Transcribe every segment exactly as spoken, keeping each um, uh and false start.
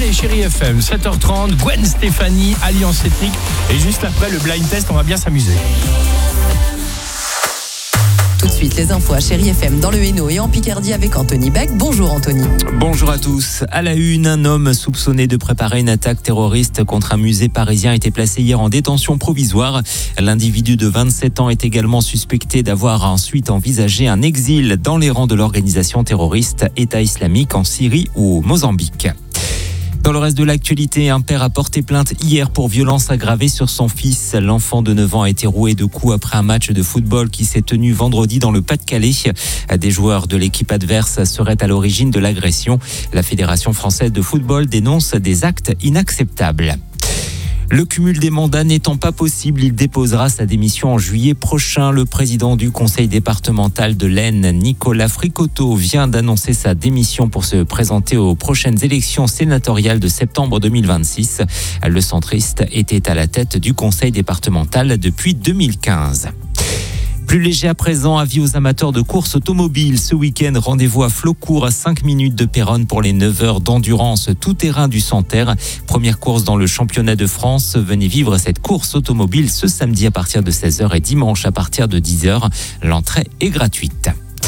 Allez, Chérie F M, sept heures trente, Gwen Stefani, Alliance Ethnique. Et juste après le blind test, on va bien s'amuser. Tout de suite, les infos à Chérie F M dans le Hainaut et en Picardie avec Anthony Beck. Bonjour Anthony. Bonjour à tous. À la une, un homme soupçonné de préparer une attaque terroriste contre un musée parisien a été placé hier en détention provisoire. L'individu de vingt-sept ans est également suspecté d'avoir ensuite envisagé un exil dans les rangs de l'organisation terroriste État islamique en Syrie ou au Mozambique. Dans le reste de l'actualité, un père a porté plainte hier pour violence aggravée sur son fils. L'enfant de neuf ans a été roué de coups après un match de football qui s'est tenu vendredi dans le Pas-de-Calais. Des joueurs de l'équipe adverse seraient à l'origine de l'agression. La Fédération française de football dénonce des actes inacceptables. Le cumul des mandats n'étant pas possible, il déposera sa démission en juillet prochain. Le président du conseil départemental de l'Aisne, Nicolas Fricotto, vient d'annoncer sa démission pour se présenter aux prochaines élections sénatoriales de septembre deux mille vingt-six. Le centriste était à la tête du conseil départemental depuis deux mille quinze. Plus léger à présent, avis aux amateurs de course automobile. Ce week-end, rendez-vous à Flaucourt à cinq minutes de Péronne pour les neuf heures d'endurance tout-terrain du Santerre. Première course dans le championnat de France. Venez vivre cette course automobile ce samedi à partir de seize heures et dimanche à partir de dix heures. L'entrée est gratuite.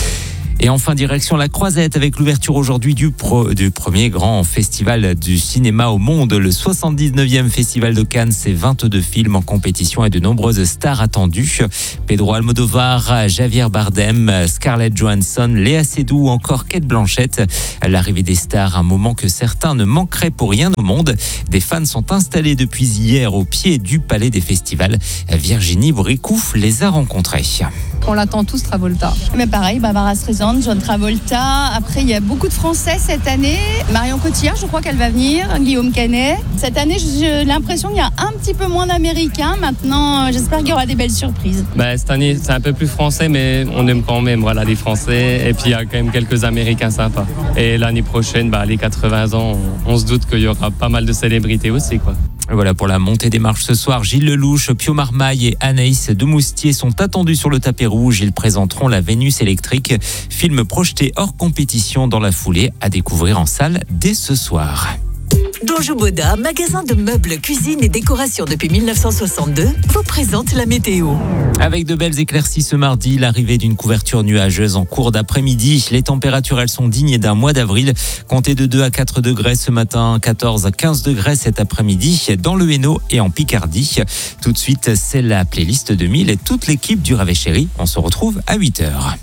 Et enfin, direction la Croisette avec l'ouverture aujourd'hui du, pro, du premier grand festival du cinéma au monde. Le soixante-dix-neuvième Festival de Cannes, c'est vingt-deux films en compétition et de nombreuses stars attendues. Pedro Almodovar, Javier Bardem, Scarlett Johansson, Léa Seydoux ou encore Cate Blanchett. L'arrivée des stars, un moment que certains ne manqueraient pour rien au monde. Des fans sont installés depuis hier au pied du Palais des Festivals. Virginie Bricouf les a rencontrés. On l'attend tous, Travolta. Mais pareil, Barbara Streisand, John Travolta. Après, il y a beaucoup de Français cette année. Marion Cotillard, je crois qu'elle va venir. Guillaume Canet. Cette année, j'ai l'impression qu'il y a un petit peu moins d'Américains. Maintenant, j'espère qu'il y aura des belles surprises. Bah, cette année, c'est un peu plus français, mais on aime quand même voilà, les Français. Et puis, il y a quand même quelques Américains sympas. Et l'année prochaine, bah, les quatre-vingts ans, on, on se doute qu'il y aura pas mal de célébrités aussi, quoi. Voilà pour la montée des marches ce soir. Gilles Lelouch, Pio Marmaille et Anaïs de Moustier sont attendus sur le tapis rouge. Ils présenteront La Vénus électrique, film projeté hors compétition dans la foulée, à découvrir en salle dès ce soir. Donjou Boda, magasin de meubles, cuisine et décoration depuis dix-neuf cent soixante-deux, vous présente la météo. Avec de belles éclaircies ce mardi, l'arrivée d'une couverture nuageuse en cours d'après-midi. Les températures, elles sont dignes d'un mois d'avril. Comptez de deux à quatre degrés ce matin, quatorze à quinze degrés cet après-midi dans le Hainaut et en Picardie. Tout de suite, c'est la playlist deux mille et toute l'équipe du Réveil Chéri. On se retrouve à huit heures.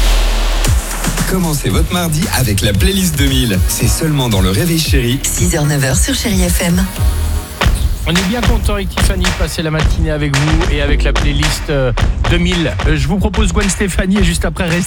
Commencez votre mardi avec la playlist deux mille. C'est seulement dans le Réveil Chéri. six heures neuf heures sur Chérie F M. On est bien content avec Tiffany de passer la matinée avec vous et avec la playlist deux mille. Je vous propose Gwen Stefani et juste après, restez